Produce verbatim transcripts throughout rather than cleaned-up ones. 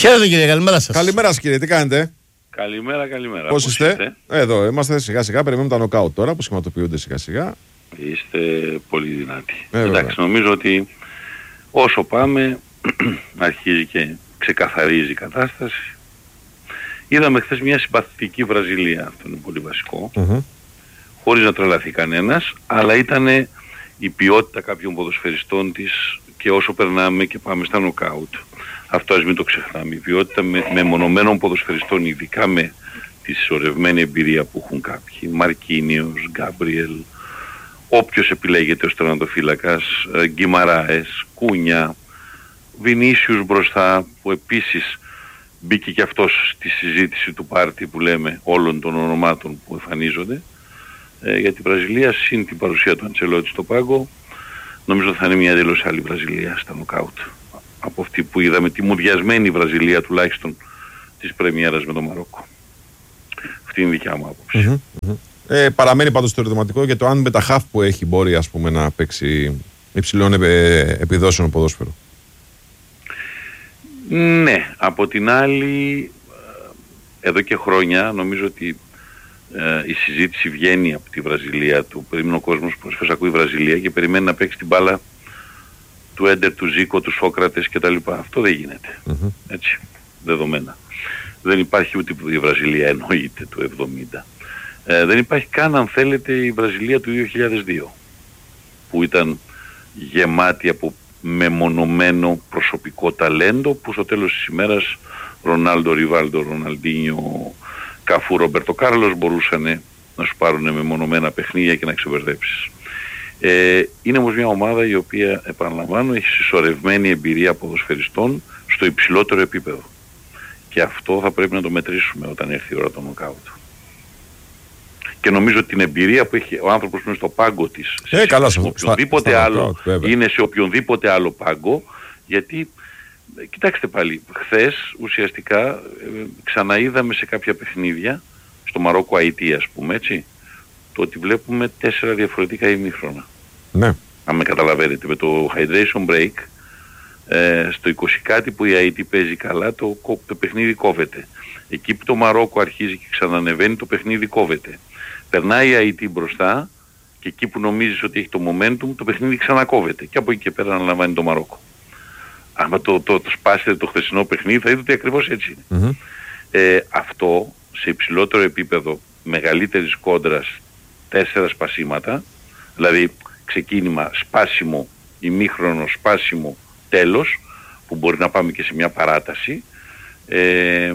Χαίρετε κύριε, καλημέρα σας. Καλημέρα σας κύριε, τι κάνετε? Καλημέρα, καλημέρα. Πώς είστε? είστε? Εδώ είμαστε σιγά σιγά, περιμένουμε τα νοκάουτ τώρα που σχηματοποιούνται σιγά σιγά. Είστε πολύ δυνατοί. Ε, Εντάξει, νομίζω ότι όσο πάμε αρχίζει και ξεκαθαρίζει η κατάσταση. Είδαμε χθες μια συμπαθητική Βραζιλία, αυτό είναι πολύ βασικό, Mm-hmm. χωρίς να τρελαθεί κανένας, αλλά ήταν η ποιότητα κάποιων ποδοσφαιριστών της και όσο περνάμε και πάμε στα νοκάουτ. Αυτό ας μην το ξεχνάμε. Η ποιότητα με, με μονομένων ποδοσφαιριστών, ειδικά με τη συσσωρευμένη εμπειρία που έχουν κάποιοι, Μαρκίνιος, Γκάμπριελ, όποιος επιλέγεται ως τερματοφύλακας, Γκιμαράες, Κούνια, Βινίσιους μπροστά, που επίσης μπήκε και αυτός στη συζήτηση του πάρτι που λέμε όλων των ονομάτων που εμφανίζονται. Ε, για τη Βραζιλία, συν την παρουσία του Αντσελότη στο πάγκο, νομίζω θα είναι μια εντελώς άλλη Βραζιλία στα νοκάουτ. Από αυτή που είδαμε, τη μουδιασμένη Βραζιλία τουλάχιστον της πρεμιέρας με το Μαρόκο. Αυτή είναι η δικιά μου άποψη. Mm-hmm. Ε, παραμένει πάντως το ερωτηματικό για το αν με τα χαφ που έχει μπορεί ας πούμε να παίξει υψηλών επιδόσεων ποδόσφαιρο. Ναι, από την άλλη εδώ και χρόνια νομίζω ότι ε, η συζήτηση βγαίνει από τη Βραζιλία του. Περίμενε ο κόσμος προσφέρει ακούει Βραζιλία και περιμένει να παίξει την μπάλα του Έντερ, του Ζίκο, του Σόκρατες κτλ. Αυτό δεν γίνεται. Mm-hmm. Έτσι, δεδομένα. Δεν υπάρχει ούτε η Βραζιλία εννοείται του εβδομήντα. Ε, δεν υπάρχει καν αν θέλετε η Βραζιλία του δύο χιλιάδες δύο που ήταν γεμάτη από μεμονωμένο προσωπικό ταλέντο που στο τέλος της ημέρας Ρονάλντο, Ριβάλντο, Ροναλντίνιο, Καφού, Ρομπέρτο Κάρλος μπορούσαν να σου πάρουν μεμονωμένα παιχνίδια και να ξεπερδέψεις. Ε, είναι όμως μια ομάδα η οποία, επαναλαμβάνω, έχει συσσωρευμένη εμπειρία ποδοσφαιριστών στο υψηλότερο επίπεδο. Και αυτό θα πρέπει να το μετρήσουμε όταν έρθει η ώρα του νοκάουτ. Και νομίζω ότι την εμπειρία που έχει ο άνθρωπος που είναι στο πάγκο της ε, καλά, σε οποιονδήποτε στα, άλλο στα knockout, είναι σε οποιονδήποτε άλλο πάγκο, γιατί κοιτάξτε πάλι, χθες ουσιαστικά ε, ξαναείδαμε σε κάποια παιχνίδια στο Μαρόκο Αϊτή ας πούμε έτσι, το ότι βλέπουμε τέσσερα διαφορετικά ημίχρονα. Ναι. Αν με καταλαβαίνετε, με το hydration break ε, στο είκοσι κάτι που η Αϊτή παίζει καλά το, το παιχνίδι κόβεται. Εκεί που το Μαρόκο αρχίζει και ξανανεβαίνει το παιχνίδι κόβεται. Περνάει η Αϊτή μπροστά και εκεί που νομίζεις ότι έχει το momentum το παιχνίδι ξανακόβεται και από εκεί και πέρα αναλαμβάνει το Μαρόκο. Άμα το, το, το σπάσετε το χθεσινό παιχνίδι θα δείτε ότι ακριβώς έτσι είναι. Mm-hmm. Ε, αυτό σε υψηλότερο επίπεδο μεγαλύτερης κόντρας τέσσερα σπασίματα, δηλαδή ξεκίνημα, σπάσιμο, ημίχρονο, σπάσιμο, τέλος, που μπορεί να πάμε και σε μια παράταση, ε,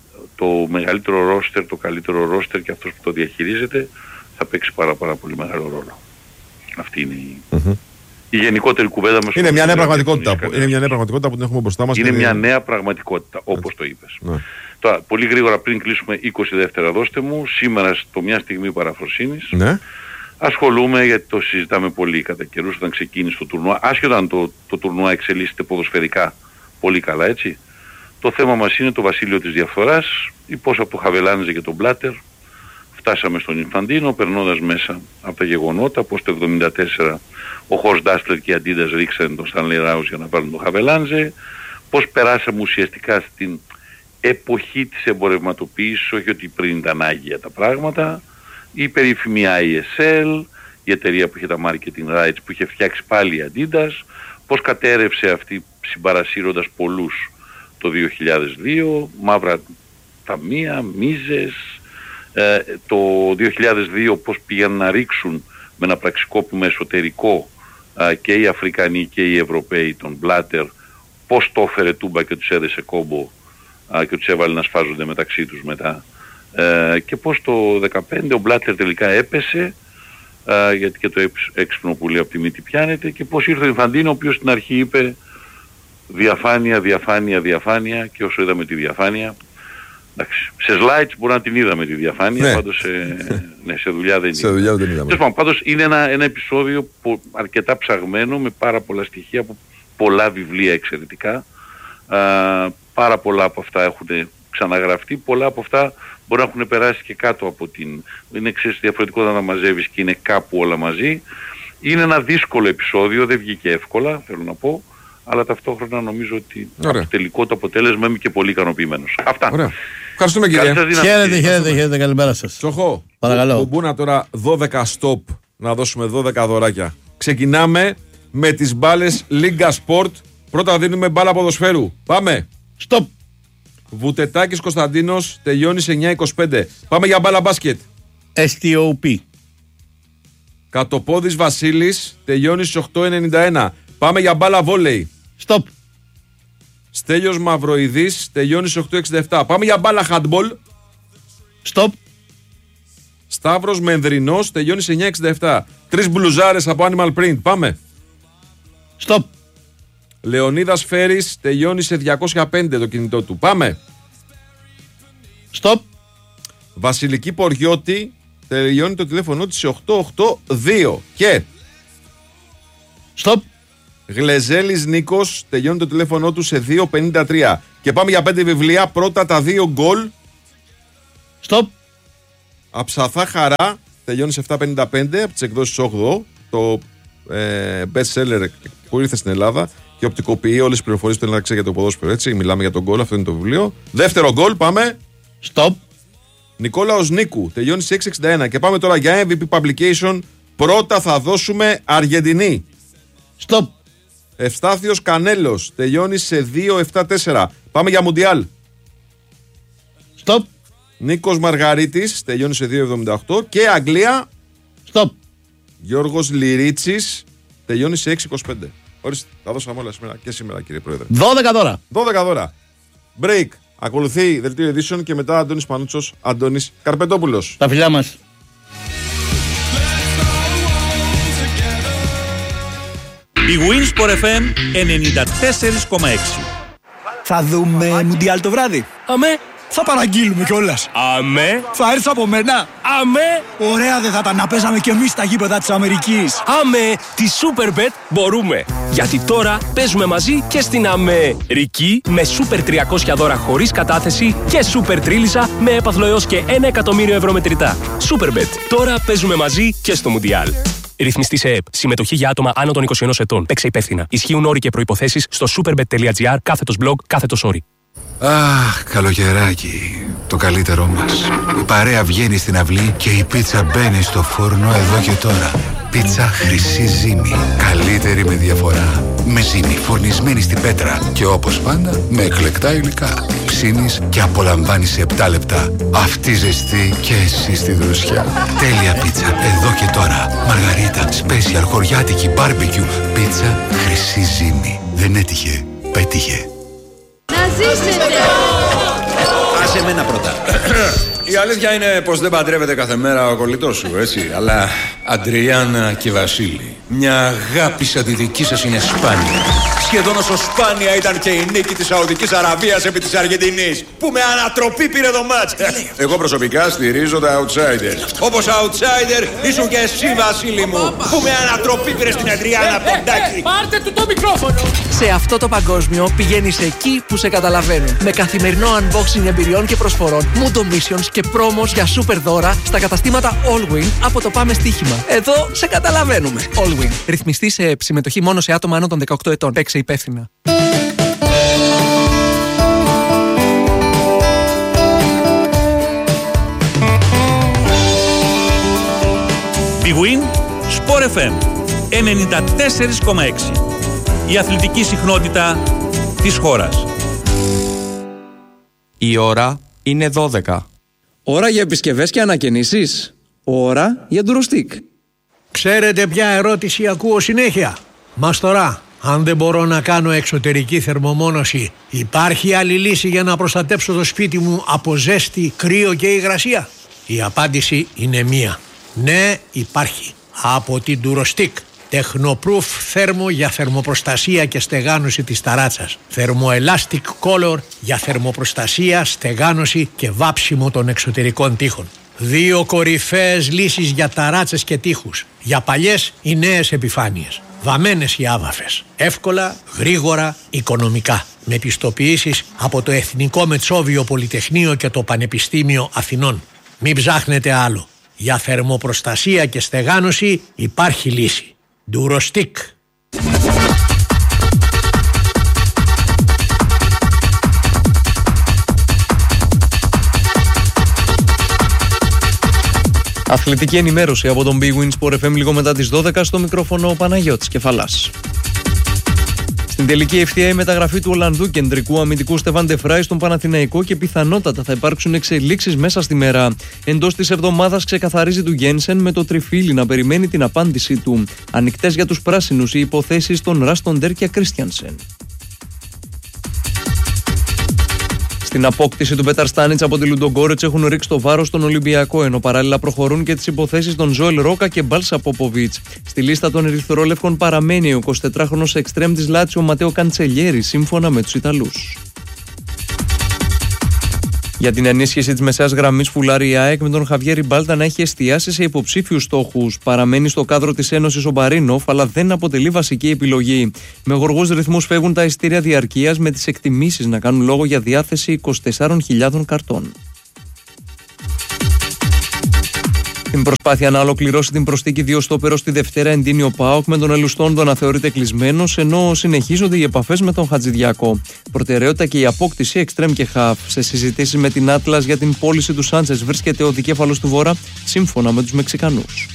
το μεγαλύτερο ρόστερ, το καλύτερο ρόστερ και αυτός που το διαχειρίζεται θα παίξει πάρα πάρα πολύ μεγάλο ρόλο. Αυτή είναι η, mm-hmm. η γενικότερη κουβέντα μας. Είναι μια νέα πραγματικότητα που, είναι μια νέα πραγματικότητα που την έχουμε μπροστά μας. Είναι και... μια νέα πραγματικότητα, όπως έτσι το είπες. Ναι. Τώρα, πολύ γρήγορα πριν κλείσουμε είκοσι δεύτερα δώστε μου, σήμερα στο μια στιγμή παραφροσύνης, ναι. ασχολούμαι, γιατί το συζητάμε πολύ κατά καιρούς όταν ξεκίνησε το τουρνουά, άσχετα αν το, το τουρνουά εξελίσσεται ποδοσφαιρικά πολύ καλά έτσι. Το θέμα μας είναι το βασίλειο της διαφθοράς, ή πώς από το Χαβελάνζε και τον Μπλάτερ φτάσαμε στον Ινφαντίνο, περνώντας μέσα από τα γεγονότα, πώς το εβδομήντα τέσσερα ο Χορς Ντάστλερ και η Αντίδας ρίξαν τον Στάνλεϊ Ράους για να πάρουν τον Χαβελάνζε, πώς περάσαμε ουσιαστικά στην εποχή της εμπορευματοποίησης, όχι ότι πριν ήταν άγια τα πράγματα, η περίφημη άι ες ελ, η εταιρεία που είχε τα marketing rights που είχε φτιάξει πάλι η Αντίδας, πώς κατέρευσε αυτή συμπαρασύροντας πολλούς το δύο χιλιάδες δύο, μαύρα ταμεία, μίζες, ε, το δύο χιλιάδες δύο πώς πήγαν να ρίξουν με ένα πραξικόπημα εσωτερικό ε, και οι Αφρικανοί και οι Ευρωπαίοι τον Μπλάτερ, πώς το έφερε τούμπα και τους έδεσε κόμπο ε, και τους έβαλε να σφάζονται μεταξύ τους μετά, ε, και πώς το δεκαπέντε ο Μπλάτερ τελικά έπεσε, ε, γιατί και το έξυπνο πουλί από τη μύτη πιάνεται, και πώς ήρθε ο Ινφαντίνο ο οποίος στην αρχή είπε διαφάνεια, διαφάνεια, διαφάνεια, και όσο είδαμε τη διαφάνεια, εντάξει, σε slides μπορεί να την είδαμε τη διαφάνεια, ναι. Πάντως σε, ναι, σε δουλειά δεν σε δουλειά δεν είδαμε. Πάντως, πάντως είναι ένα, ένα επεισόδιο που, αρκετά ψαγμένο, με πάρα πολλά στοιχεία, από πολλά βιβλία εξαιρετικά, α, πάρα πολλά από αυτά έχουν ξαναγραφτεί, πολλά από αυτά μπορεί να έχουν περάσει και κάτω από την, είναι ξέρεις διαφορετικό να τα μαζεύεις και είναι κάπου όλα μαζί. Είναι ένα δύσκολο επεισόδιο, δεν βγήκε εύκολα, θέλω να πω, αλλά ταυτόχρονα νομίζω ότι το τελικό το αποτέλεσμα είμαι και πολύ ικανοποιημένος. Αυτά. Ωραία. Ευχαριστούμε κύριε. Χαίρετε, χαίρετε, χαίρετε, καλημέρα σας. Τσοχώ. Παρακαλώ. Μπουμπούνα τώρα δώδεκα stop να δώσουμε δώδεκα δωράκια. Ξεκινάμε με τις μπάλες Λίγκα Sport. Πρώτα δίνουμε μπάλα ποδοσφαίρου. Πάμε. Stop. Βουτετάκης Κωνσταντίνος τελειώνει σε εννιά είκοσι πέντε. Πάμε για μπάλα μπάσκετ. ες τι ο πι. Κατοπόδης Βασίλης τελειώνει σε οκτώ ενενήντα ένα. Πάμε για μπάλα βόλεϊ. Stop. Στέλιος Μαυροειδής τελειώνει σε οκτώ εξήντα επτά. Πάμε για μπάλα handball. Stop. Σταύρος Μενδρινός τελειώνει σε εννιά εξήντα επτά. Τρεις μπλουζάρες από Animal Print. Πάμε. Stop. Λεωνίδας Φέρης τελειώνει σε διακόσια πέντε το κινητό του. Πάμε. Stop. Βασιλική Ποριώτη τελειώνει το τηλέφωνο της σε οκτώ ογδόντα δύο. Και Stop. Γλεζέλης Νίκος τελειώνει το τηλέφωνο του σε δύο πενήντα τρία. Και πάμε για πέντε βιβλία. Πρώτα τα δύο γκολ. Stop. Αψαθά Χαρά τελειώνει σε επτακόσια πενήντα πέντε από τις εκδόσεις όγδοο. Το ε, best seller που ήρθε στην Ελλάδα και οπτικοποιεί όλες τις πληροφορίες που θέλει να ξέρει για το ποδόσφαιρο. Έτσι, μιλάμε για τον γκολ, αυτό είναι το βιβλίο. Δεύτερο γκολ, πάμε. Stop. Νικόλαος Νίκου τελειώνει σε έξι εξήντα ένα. Και πάμε τώρα για εμ βι πι Publication. Πρώτα θα δώσουμε Αργεντινή. Stop. Ευστάθιος Κανέλος τελειώνει σε δύο επτά τέσσερα. Πάμε για Μουντιάλ. Stop. Νίκος Μαργαρίτης τελειώνει σε δύο εβδομήντα οκτώ. Και Αγγλία. Stop. Γιώργος Λυρίτσης τελειώνει σε έξι είκοσι πέντε. Ορίστε, τα δώσαμε όλα σήμερα και σήμερα κύριε Πρόεδρε. δώδεκα δώρα. δώδεκα δώρα. Break. Ακολουθεί δελτίο ειδήσεων και μετά Αντώνης Πανούτσος, Αντώνης Καρπετόπουλος. Τα φιλιά μας. Η Winsport εφ εμ ενενήντα τέσσερα κόμμα έξι. Θα δούμε Μουντιάλ το βράδυ. Αμέ. Θα παραγγείλουμε κιόλας. Αμέ. Θα έρθεις από μένα. Αμέ. Ωραία δεν θα τα να παίζαμε κι εμείς στα γήπεδα της Αμερικής. Αμέ. Τη Superbet μπορούμε. Γιατί τώρα παίζουμε μαζί και στην Αμερική με Super τριακόσια δώρα χωρίς κατάθεση και Super Τρίλισσα με έπαθλο έως και ένα εκατομμύριο ευρώ μετρητά. Superbet. Τώρα παίζουμε μαζί και στο Μουντιάλ. Ρυθμιστή σε ΕΕΠ. Συμμετοχή για άτομα άνω των είκοσι ενός ετών. Παίξε υπεύθυνα. Ισχύουν όροι και προϋποθέσεις στο superbet.gr κάθετος blog κάθετος όροι. Αχ, καλοκαιράκι, το καλύτερό μας. Η παρέα βγαίνει στην αυλή και η πίτσα μπαίνει στο φούρνο εδώ και τώρα. Πίτσα Χρυσή Ζύμη. Καλύτερη με διαφορά. Με ζύμη φορνισμένη στην πέτρα. Και όπως πάντα με εκλεκτά υλικά. Ψήνεις και απολαμβάνεις σε επτά λεπτά. Αυτή ζεστή και εσύ στη δροσιά. Τέλεια πίτσα εδώ και τώρα. Μαργαρίτα, special, χωριάτικη, μπάρμπεκιου. Πίτσα Χρυσή Ζύμη. Δεν έτυχε, πέτυχε. Να ζήσετε! Άσε εμένα πρώτα. Η αλήθεια είναι πως δεν παντρεύεται κάθε μέρα ο κολλητός σου, έτσι. Αλλά Αντριάννα και Βασίλη, μια αγάπη σαν τη δική σας είναι σπάνια. Σχεδόν όσο σπάνια ήταν και η νίκη της Σαουδικής Αραβίας επί της Αργεντινής, που με ανατροπή πήρε το μάτς. Εγώ προσωπικά στηρίζω τα outsiders. Όπως outsider ήσουν και εσύ, Βασίλη μου, που με ανατροπή πήρε στην Αντριάννα Ποντάκη. Πάρτε του το μικρόφωνο! Σε αυτό το παγκόσμιο πηγαίνεις εκεί που σε καταλαβαίνουν. Με καθημερινό unboxing εμπειριών και προσφορών, Mundo Missions και πρόμος για super δώρα στα καταστήματα Allwin από το Πάμε Στοίχημα. Εδώ σε καταλαβαίνουμε. Allwin. Ρυθμιστή σε συμμετοχή μόνο σε άτομα άνω των δεκαοκτώ ετών. Παίξε υπεύθυνα. Big Win Sport εφ εμ ενενήντα τέσσερα κόμμα έξι. Η αθλητική συχνότητα της χώρας. Η ώρα είναι δώδεκα. Ώρα για επισκευές και ανακαινήσεις. Ώρα για ντουροστικ. Ξέρετε ποια ερώτηση ακούω συνέχεια? Μαστορά, αν δεν μπορώ να κάνω εξωτερική θερμομόνωση, υπάρχει άλλη λύση για να προστατέψω το σπίτι μου από ζέστη, κρύο και υγρασία? Η απάντηση είναι μία. Ναι, υπάρχει. Από την Durostick. Tecnoproof θέρμο για θερμοπροστασία και στεγάνωση της ταράτσας. Thermoelastic Color για θερμοπροστασία, στεγάνωση και βάψιμο των εξωτερικών τοίχων. Δύο κορυφαίες λύσεις για ταράτσες και τοίχους. Για παλιές ή νέες επιφάνειες. Βαμμένες ή άβαφες. Εύκολα, γρήγορα, οικονομικά. Με πιστοποιήσεις από το Εθνικό Μετσόβιο Πολυτεχνείο και το Πανεπιστήμιο Αθηνών. Μην ψάχνετε άλλο. Για θερμοπροστασία και στεγάνωση υπάρχει λύση. Durostick. Αθλητική ενημέρωση από τον Big Win Sport εφ εμ λίγο μετά τις δώδεκα, στο μικρόφωνο ο Παναγιώτης Κεφαλάς. Στην τελική ευθεία η μεταγραφή του Ολλανδού κεντρικού αμυντικού Στεφάν ντε Φράι στον Παναθηναϊκό και πιθανότατα θα υπάρξουν εξελίξεις μέσα στη μέρα. Εντός της εβδομάδας ξεκαθαρίζει του Γένσεν, με το τριφύλι να περιμένει την απάντησή του. Ανοιχτές για τους πράσινους οι υποθέσεις των Ράστον και Κρίστιανσεν. Στην απόκτηση του Πέταρ Στάνιτς από τη Λουντογκόρετς έχουν ρίξει το βάρος στον Ολυμπιακό, ενώ παράλληλα προχωρούν και τις υποθέσεις των Ζόελ Ρόκα και Μπάλσα Πόποβιτς. Στη λίστα των ερυθρόλευκων παραμένει ο εικοσιτετράχρονος εξτρέμ της Λάτσιο Ματέο Καντσελιέρη, σύμφωνα με τους Ιταλούς. Για την ενίσχυση της μεσαίας γραμμής φουλάρει η ΑΕΚ, με τον Χαβιέρη Μπάλτα να έχει εστιάσει σε υποψήφιους στόχους. Παραμένει στο κάδρο της Ένωσης ο Μπαρίνοφ, αλλά δεν αποτελεί βασική επιλογή. Με γοργούς ρυθμούς φεύγουν τα εισιτήρια διαρκείας, με τις εκτιμήσεις να κάνουν λόγο για διάθεση είκοσι τεσσάρων χιλιάδων καρτών. Την προσπάθεια να ολοκληρώσει την προσθήκη δύο στόπερος στη Δευτέρα εντείνει ο ΠΑΟΚ, με τον Ελουστόντο να θεωρείται κλεισμένος, ενώ συνεχίζονται οι επαφές με τον Χατζηδιακό. Προτεραιότητα και η απόκτηση εξτρέμ και χαφ. Σε συζητήσεις με την Άτλας για την πώληση του Σάντσες βρίσκεται ο δικέφαλος του Βόρα, σύμφωνα με τους Μεξικανούς.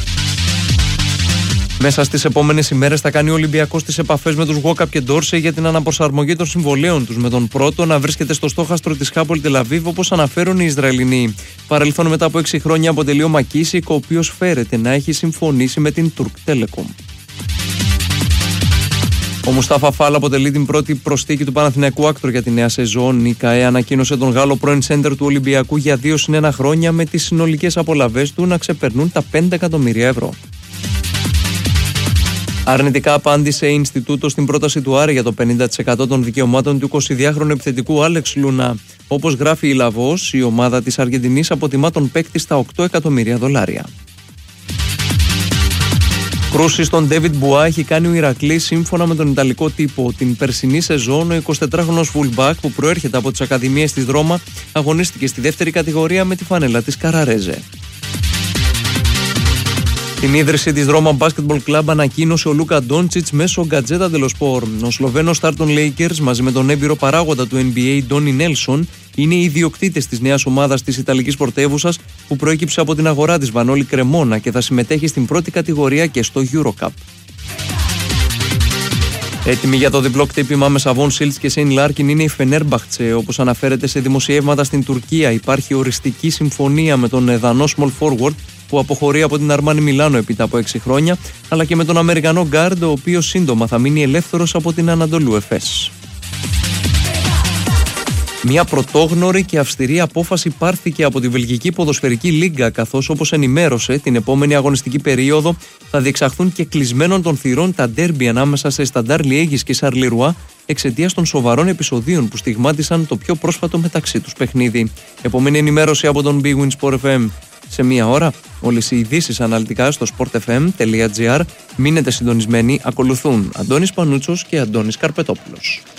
Μέσα στις επόμενες ημέρες θα κάνει ο Ολυμπιακός τις επαφές με τους Γουόκαπ και Ντόρσεϊ για την αναπροσαρμογή των συμβολέων τους, με τον πρώτο να βρίσκεται στο στόχαστρο της Χάπολ Τελαβίβ, όπως αναφέρουν οι Ισραηλινοί. Παρελθόν μετά από έξι χρόνια αποτελεί ο Μακίσικ, ο οποίος φέρεται να έχει συμφωνήσει με την Τουρκ Telecom. Ο Μουστάφα Φάλ αποτελεί την πρώτη προσθήκη του Παναθηναϊκού άκτρο για τη νέα σεζόν. Η ΚΑΕ ανακοίνωσε τον Γάλλο πρώην σέντερ του Ολυμπιακού για δύο συν ένα χρόνια, με τις συνολικές απολαβές του να ξεπερνούν τα πέντε εκατομμύρια ευρώ. Αρνητικά απάντησε η Ινστιτούτο στην πρόταση του Άρη για το πενήντα τοις εκατό των δικαιωμάτων του εικοσιδυάχρονου επιθετικού Άλεξ Λούνα. Όπως γράφει η Λαβός, η ομάδα της Αργεντινής αποτιμά τον παίκτη στα οκτώ εκατομμύρια δολάρια. Κρούση στον Ντέβιντ Μπουά έχει κάνει ο Ηρακλής, σύμφωνα με τον Ιταλικό τύπο. Την περσινή σεζόν ο εικοσιτετράχρονος fullback, που προέρχεται από τις Ακαδημίες της Ρώμα, αγωνίστηκε στη δεύτερη κατηγορία με τη φανέλα της Καραρέζε. Την ίδρυση της Roma Basketball Club ανακοίνωσε ο Λούκα Ντόντσιτς μέσω Γκατζέτα Dello Sport. Ο Σλοβαίνος Star των Lakers, μαζί με τον έμπειρο παράγοντα του N B A Ντόνι Νέλσον, είναι οι ιδιοκτήτες της νέας ομάδας της Ιταλικής πρωτεύουσας, που προέκυψε από την αγορά της Βανόλη Κρεμόνα και θα συμμετέχει στην πρώτη κατηγορία και στο EuroCup. Έτοιμη για το διπλό κτύπημα με Σαβόν Σίλτς και Σέιν Λάρκιν είναι η Φενέρμπαχτσε. Όπως αναφέρεται σε δημοσιεύματα στην Τουρκία, υπάρχει οριστική συμφωνία με τον Δανό small forward, που αποχωρεί από την Αρμάνι Μιλάνο έπειτα από έξι χρόνια, αλλά και με τον Αμερικανό γκάρντ, ο οποίος σύντομα θα μείνει ελεύθερος από την Ανατολού Εφές. Μια πρωτόγνωρη και αυστηρή απόφαση πάρθηκε από τη Βελγική Ποδοσφαιρική Λίγκα, καθώς, όπως ενημέρωσε, την επόμενη αγωνιστική περίοδο θα διεξαχθούν και κλεισμένων των θυρών τα ντέρμπι ανάμεσα σε Σταντάρ Λιέγης και Σαρλιρουά, εξαιτίας των σοβαρών επεισοδίων που στιγμάτισαν το πιο πρόσφατο μεταξύ τους παιχνίδι. Επομένη ενημέρωση από τον Big Win Sport εφ εμ. Σε μία ώρα, όλες οι ειδήσεις αναλυτικά στο sport f m dot g r. Μείνετε συντονισμένοι, ακολουθούν Αντώνης Πανούτσος και Αντώνης Καρπετόπουλος.